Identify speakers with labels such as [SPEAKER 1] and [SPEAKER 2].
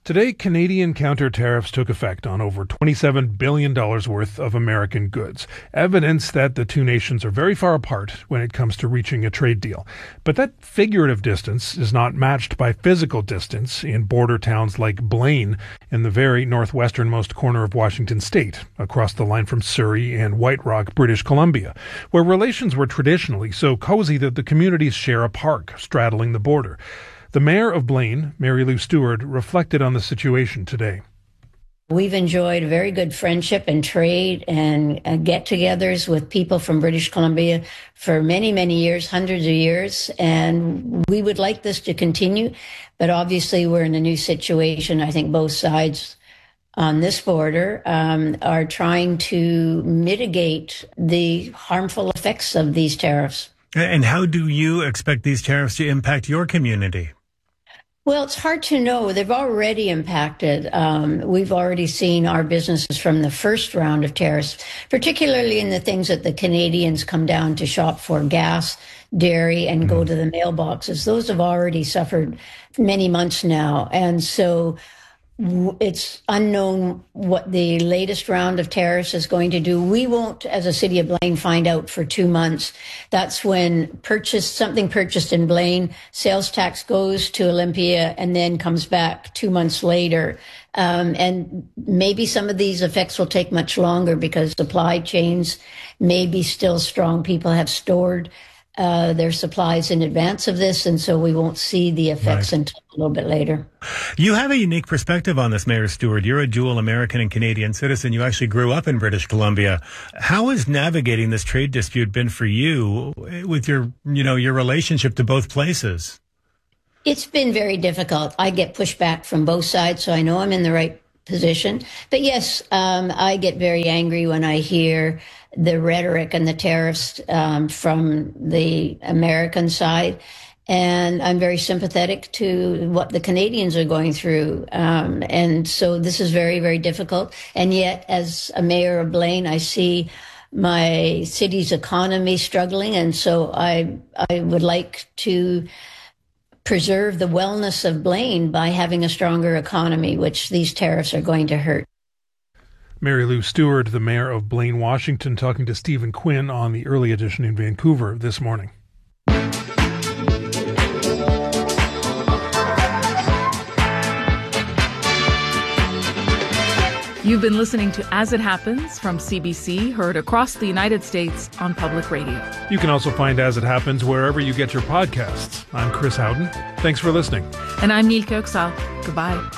[SPEAKER 1] Today, Canadian counter-tariffs took effect on over $27 billion worth of American goods, evidence that the two nations are very far apart when it comes to reaching a trade deal. But that figurative distance is not matched by physical distance in border towns like Blaine in the very northwesternmost corner of Washington state, across the line from Surrey and White Rock, British Columbia, where relations were traditionally so cozy that the communities share a park straddling the border. The mayor of Blaine, Mary Lou Stewart, reflected on the situation today.
[SPEAKER 2] We've enjoyed a very good friendship and trade and get-togethers with people from British Columbia for many, many years, hundreds of years, and we would like this to continue. But obviously, we're in a new situation. I think both sides on this border are trying to mitigate the harmful effects of these tariffs.
[SPEAKER 3] And how do you expect these tariffs to impact your community?
[SPEAKER 2] Well, it's hard to know. They've already impacted. We've already seen our businesses from the first round of tariffs, particularly in the things that the Canadians come down to shop for: gas, dairy, and go to the mailboxes. Those have already suffered many months now. And so it's unknown what the latest round of tariffs is going to do. We won't, as a city of Blaine, find out for 2 months. That's when something purchased in Blaine, sales tax goes to Olympia and then comes back 2 months later. And maybe some of these effects will take much longer because supply chains may be still strong. People have stored their supplies in advance of this, and so we won't see the effects until a little bit later.
[SPEAKER 3] You have a unique perspective on this, Mayor Stewart. You're a dual American and Canadian citizen. You actually grew up in British Columbia. How has navigating this trade dispute been for you with your relationship to both places?
[SPEAKER 2] It's been very difficult. I get pushback from both sides, so I know I'm in the right position. But yes, I get very angry when I hear the rhetoric and the tariffs from the American side. And I'm very sympathetic to what the Canadians are going through. And so this is very, very difficult. And yet, as a mayor of Blaine, I see my city's economy struggling. And so I would like to preserve the wellness of Blaine by having a stronger economy, which these tariffs are going to hurt.
[SPEAKER 1] Mary Lou Stewart, the mayor of Blaine, Washington, talking to Stephen Quinn on the Early Edition in Vancouver this morning.
[SPEAKER 4] You've been listening to As It Happens from CBC, heard across the United States on public radio.
[SPEAKER 1] You can also find As It Happens wherever you get your podcasts. I'm Chris Howden. Thanks for listening.
[SPEAKER 4] And I'm Neil Köksal. Goodbye.